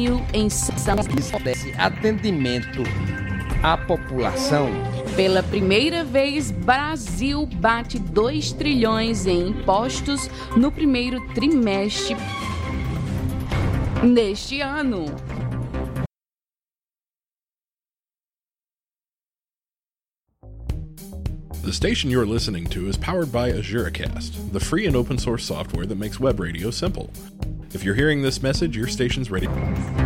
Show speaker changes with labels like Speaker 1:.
Speaker 1: em São
Speaker 2: atendimento à população.
Speaker 1: Pela primeira vez, Brasil bate 2 trilhões em impostos no primeiro trimestre neste ano.
Speaker 3: The station you're listening to is powered by AzureCast, the free and open source software that makes web radio simple. If you're hearing this message, your station's ready.